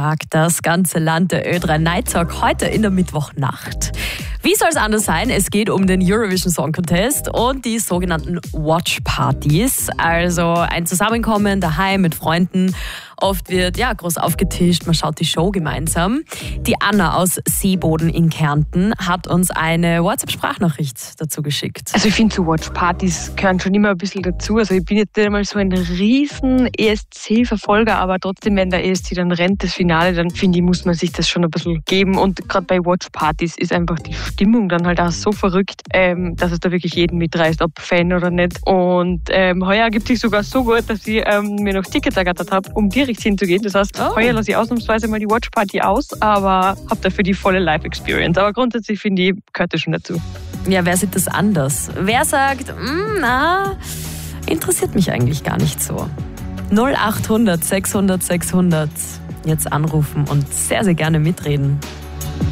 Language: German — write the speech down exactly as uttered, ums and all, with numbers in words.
Tag, das ganze Land, der Ö drei Night Talk, heute in der Mittwochnacht. Wie soll es anders sein? Es geht um den Eurovision Song Contest und die sogenannten Watch-Partys. Also ein Zusammenkommen daheim mit Freunden. Oft wird ja groß aufgetischt, man schaut die Show gemeinsam. Die Anna aus Seeboden in Kärnten hat uns eine WhatsApp-Sprachnachricht dazu geschickt. Also ich finde, so Watch-Partys gehören schon immer ein bisschen dazu. Also ich bin jetzt nicht einmal so ein riesen E S C-Verfolger, aber trotzdem, wenn der E S C dann rennt, das Finale, dann finde ich, muss man sich das schon ein bisschen geben. Und gerade bei Watch-Partys ist einfach die Stimmung dann halt auch so verrückt, ähm, dass es da wirklich jeden mitreißt, ob Fan oder nicht. Und ähm, heuer gibt sich sogar so gut, dass ich ähm, mir noch Tickets ergattert habe, um direkt hinzugehen. Das heißt, oh. heuer lasse ich ausnahmsweise mal die Watch-Party aus, aber habe dafür die volle Live-Experience. Aber grundsätzlich finde ich, gehört das schon dazu. Ja, wer sieht das anders? Wer sagt, na, interessiert mich eigentlich gar nicht so. null achthundert sechshundert sechshundert. Jetzt anrufen und sehr, sehr gerne mitreden.